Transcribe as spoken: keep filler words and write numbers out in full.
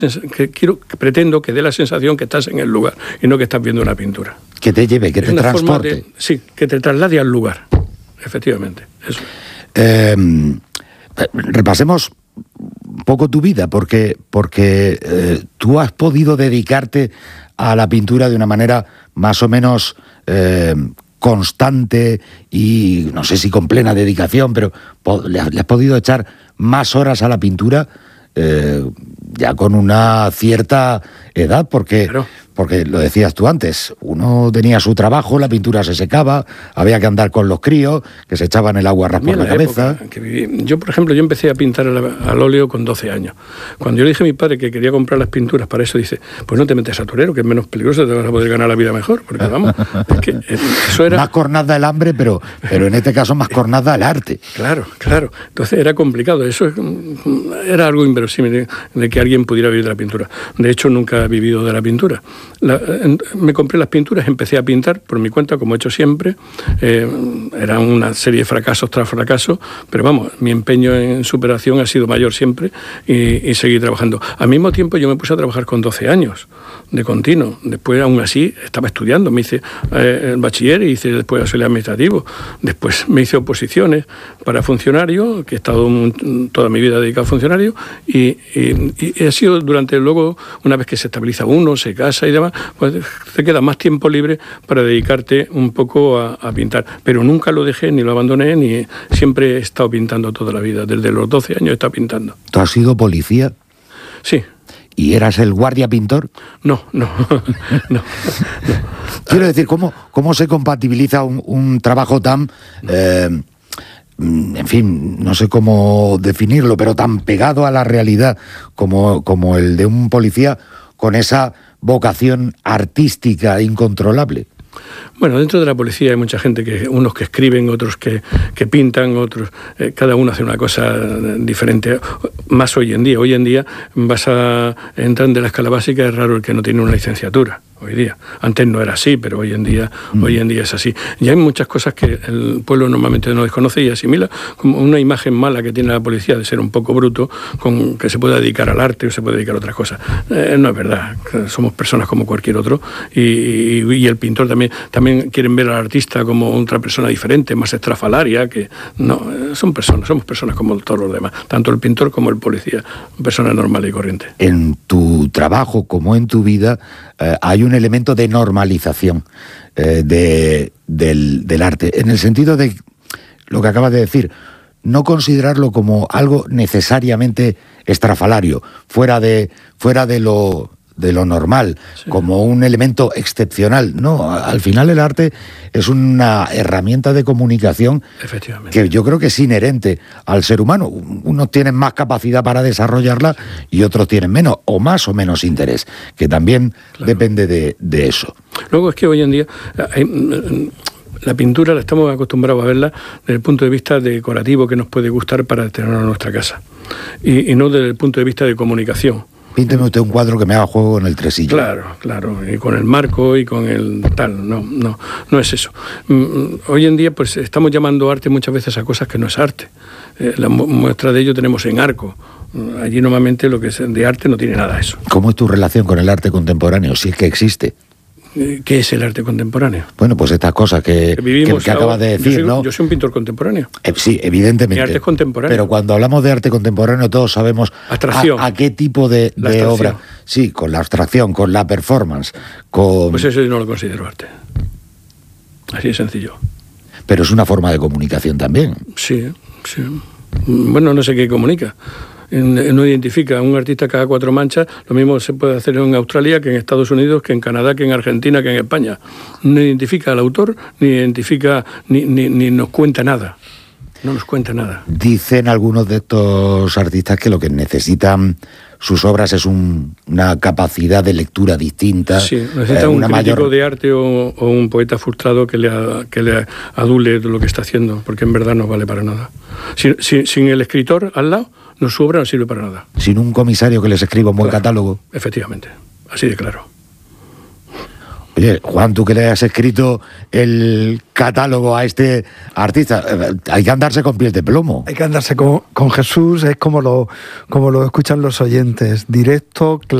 que quiero, que pretendo que dé la sensación que estás en el lugar y no que estás viendo una pintura. Que te lleve, que es te una transporte. Forma de, sí, que te traslade al lugar, efectivamente. Eso. Eh, repasemos un poco tu vida, porque, porque eh, tú has podido dedicarte a la pintura de una manera más o menos eh, constante y no sé si con plena dedicación, pero le has, le has podido echar más horas a la pintura eh, ya con una cierta edad, porque, claro. porque lo decías tú antes, uno tenía su trabajo, la pintura se secaba, había que andar con los críos, que se echaban el agua a ras por la, la cabeza. Que viví, yo, por ejemplo, yo empecé a pintar al, al óleo con doce años. Cuando yo le dije a mi padre que quería comprar las pinturas para eso, dice, pues no te metes a torero, que es menos peligroso, te vas a poder ganar la vida mejor, porque vamos, es que eso era... Más cornada el hambre, pero, pero en este caso más cornada el arte. Claro, claro. Entonces era complicado, eso era algo inverosímil de, de que alguien pudiera vivir de la pintura. De hecho, nunca he vivido de la pintura. La, en, me compré las pinturas, empecé a pintar por mi cuenta, como he hecho siempre. Eh, era una serie de fracasos tras fracasos, pero vamos, mi empeño en superación ha sido mayor siempre y, y seguí trabajando. Al mismo tiempo yo me puse a trabajar con doce años de continuo. Después, aún así, estaba estudiando. Me hice eh, el bachiller y hice después auxiliar administrativo. Después me hice oposiciones para funcionario, que he estado un, toda mi vida dedicado a funcionario, y, y, y ha sido durante luego, una vez que se estabiliza uno, se casa y demás, pues te queda más tiempo libre para dedicarte un poco a, a pintar. Pero nunca lo dejé, ni lo abandoné, ni siempre he estado pintando toda la vida. Desde los doce años he estado pintando. ¿Tú has sido policía? Sí. ¿Y eras el guardia pintor? No, no, no, no. Quiero decir, ¿cómo, cómo se compatibiliza un, un trabajo tan, eh, en fin, no sé cómo definirlo, pero tan pegado a la realidad como, como el de un policía con esa vocación artística incontrolable? Bueno, dentro de la policía hay mucha gente, que unos que escriben, otros que, que pintan, otros, eh, cada uno hace una cosa diferente. Más hoy en día. Hoy en día vas a entrar de la escala básica, es raro el que no tiene una licenciatura. Hoy día. Antes no era así, pero hoy en día mm. hoy en día es así. Y hay muchas cosas que el pueblo normalmente no desconoce y asimila, como una imagen mala que tiene la policía de ser un poco bruto, con que se puede dedicar al arte o se puede dedicar a otras cosas. Eh, no es verdad. Somos personas como cualquier otro y, y, y el pintor también, también quieren ver al artista como otra persona diferente, más estrafalaria, que no, son personas, somos personas como todos los demás, tanto el pintor como el policía, personas normales y corrientes. En tu trabajo como en tu vida eh, hay un elemento de normalización eh, de, del, del arte, en el sentido de lo que acabas de decir, no considerarlo como algo necesariamente estrafalario, fuera de, fuera de lo... de lo normal, sí. como un elemento excepcional. No, al final el arte es una herramienta de comunicación que yo creo que es inherente al ser humano. Unos tienen más capacidad para desarrollarla y otros tienen menos, o más o menos interés, que también claro. depende de, de eso. Luego es que hoy en día hay, la pintura la estamos acostumbrados a verla desde el punto de vista decorativo que nos puede gustar para tenerla en nuestra casa, y, y no desde el punto de vista de comunicación. Pínteme usted un cuadro que me haga juego en el tresillo. Claro, claro, y con el marco y con el tal, no, no, no es eso. Hoy en día pues estamos llamando arte muchas veces a cosas que no es arte. Eh, la muestra de ello tenemos en Arco. Allí normalmente lo que es de arte no tiene nada de eso. ¿Cómo es tu relación con el arte contemporáneo, si es que existe? ¿Qué es el arte contemporáneo? Bueno, pues estas cosas que, que, que, que acabas de decir, yo soy, ¿no? Yo soy un pintor contemporáneo. Eh, sí, evidentemente. Mi arte es contemporáneo. Pero cuando hablamos de arte contemporáneo todos sabemos abstracción. A, a qué tipo de, de obra. Sí, con la abstracción, con la performance, con... Pues eso yo no lo considero arte. Así de sencillo. Pero es una forma de comunicación también. Sí, sí. Bueno, no sé qué comunica. No identifica a un artista cada cuatro manchas, lo mismo se puede hacer en Australia que en Estados Unidos, que en Canadá, que en Argentina, que en España. No identifica al autor, ni identifica, ni, ni, ni nos cuenta nada. No nos cuenta nada. Dicen algunos de estos artistas que lo que necesitan sus obras es un, una capacidad de lectura distinta. Sí, necesita eh, un crítico mayor... de arte o, o un poeta frustrado que le, que le adule lo que está haciendo, porque en verdad no vale para nada. Sin, sin, sin el escritor al lado, no, su obra no sirve para nada. Sin un comisario que les escriba un buen claro, catálogo. Efectivamente, así de claro. Oye, Juan, tú que le has escrito el catálogo a este artista, hay que andarse con pies de plomo. Hay que andarse con, con Jesús, es como lo, como lo escuchan los oyentes, directo, claro.